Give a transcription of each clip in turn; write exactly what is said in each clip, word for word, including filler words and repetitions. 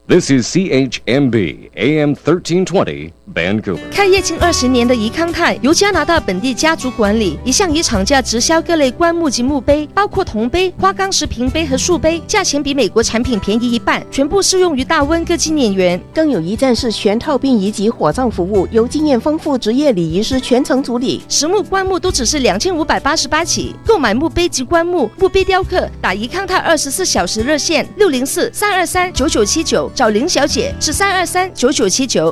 This is C H M B A M thirteen twenty Vancouver。 开业近二十年的宜康泰由加拿大本地家族管理，一向以厂家直销各类棺木及墓碑，包括铜杯、花岗石瓶杯和树杯，价钱比美国产品便宜一半，全部适用于大温各纪念园。 更有一站式全套殡仪及火葬服务，由经验丰富职业礼仪师全程处理。 实木棺木都只是两千五百八十八起，购买墓碑及棺木、墓碑雕刻，打宜康泰二十四小时热线六零四三二三九九七九，找林小姐是三二三九九七九。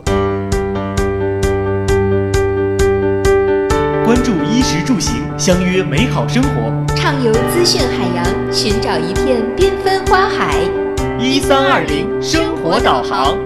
关注衣食住行，相约美好生活， 畅游资讯海洋，寻找一片缤纷花海。 一三二零生活导航。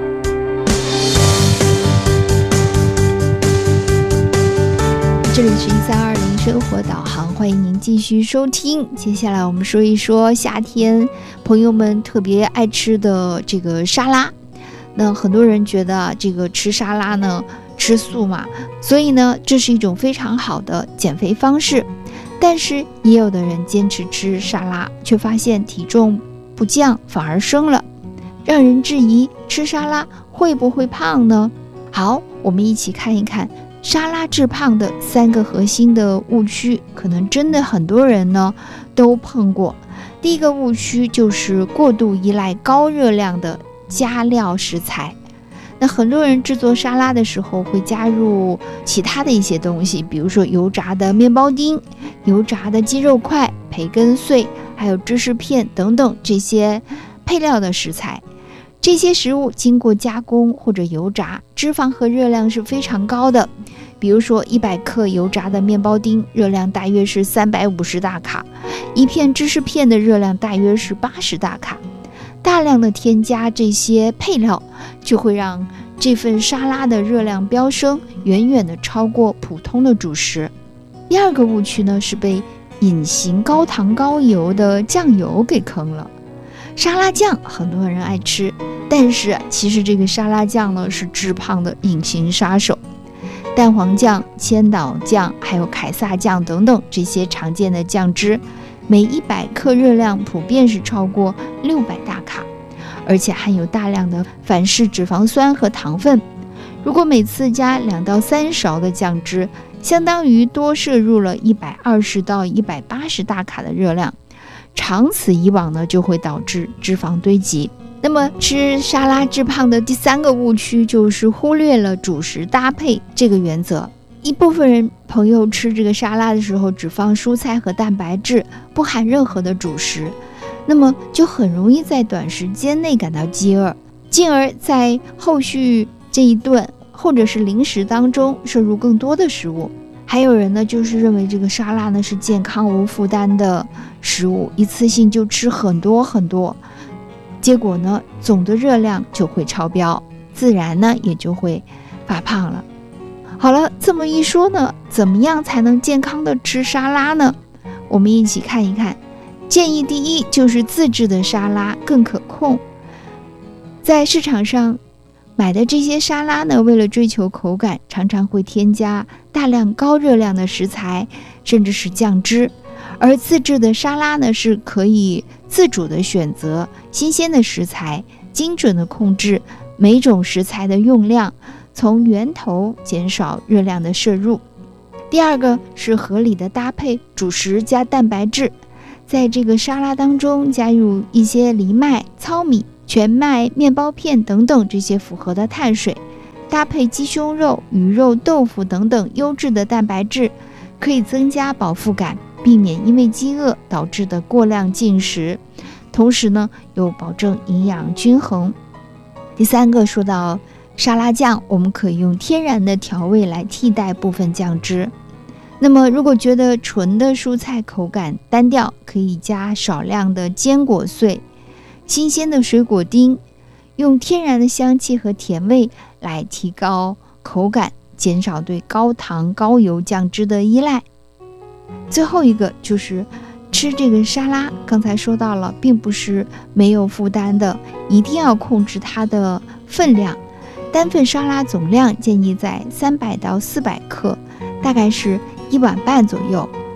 这里是一三二零生活导航，欢迎您继续收听。接下来我们说一说夏天朋友们特别爱吃的这个沙拉。那很多人觉得这个吃沙拉呢，吃素嘛，所以呢，这是一种非常好的减肥方式。但是也有的人坚持吃沙拉，却发现体重不降反而升了，让人质疑吃沙拉会不会胖呢？好，我们一起看一看沙拉致胖的三个核心的误区，可能真的很多人呢都碰过。第一个误区就是过度依赖高热量的加料食材。那很多人制作沙拉的时候会加入其他的一些东西，比如说油炸的面包丁、油炸的鸡肉块、培根碎，还有芝士片等等这些配料的食材。这些食物经过加工或者油炸，脂肪和热量是非常高的。比如说一百克油炸的面包丁热量大约是三百五十大卡，一片芝士片的热量大约是八十大卡。大量的添加这些配料，就会让这份沙拉的热量飙升，远远的超过普通的主食。第二个误区呢，是被隐形高糖高油的酱油给坑了。沙拉酱很多人爱吃，但是其实这个沙拉酱呢是致胖的隐形杀手。蛋黄酱、千岛酱还有凯撒酱等等这些常见的酱汁，每一百克热量普遍是超过六百大卡，而且含有大量的反式脂肪酸和糖分。如果每次加两到三勺的酱汁，相当于多摄入了一百二十到一百八十大卡的热量，长此以往呢，就会导致脂肪堆积。那么吃沙拉致胖的第三个误区就是忽略了主食搭配这个原则。一部分人朋友吃这个沙拉的时候只放蔬菜和蛋白质，不含任何的主食，那么就很容易在短时间内感到饥饿，进而在后续这一顿或者是零食当中摄入更多的食物。还有人呢，就是认为这个沙拉呢是健康无负担的食物，一次性就吃很多很多，结果呢总的热量就会超标，自然呢也就会发胖了。好了，这么一说呢，怎么样才能健康的吃沙拉呢？我们一起看一看。建议第一就是自制的沙拉更可控。在市场上买的这些沙拉呢，为了追求口感，常常会添加大量高热量的食材，甚至是酱汁。而自制的沙拉呢，是可以自主的选择新鲜的食材，精准的控制每种食材的用量，从源头减少热量的摄入。第二个是合理的搭配主食加蛋白质，在这个沙拉当中加入一些藜麦、糙米、全麦、面包片等等这些复合的碳水，搭配鸡胸肉、鱼肉、豆腐等等优质的蛋白质，可以增加饱腹感，避免因为饥饿导致的过量进食，同时呢又保证营养均衡。第三个说到沙拉酱，我们可以用天然的调味来替代部分酱汁。那么如果觉得纯的蔬菜口感单调，可以加少量的坚果碎、新鲜的水果丁，用天然的香气和甜味来提高口感，减少对高糖高油酱汁的依赖。最后一个就是吃这个沙拉，刚才说到了，并不是没有负担的，一定要控制它的分量。单份沙拉总量建议在三百到四百克，大概是一碗半左右。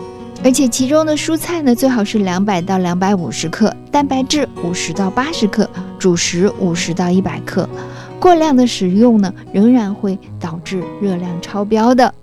而且其中的蔬菜呢，最好是两百到两百五十克，蛋白质五十到八十克，主食五十到一百克。过量的食用呢，仍然会导致热量超标的。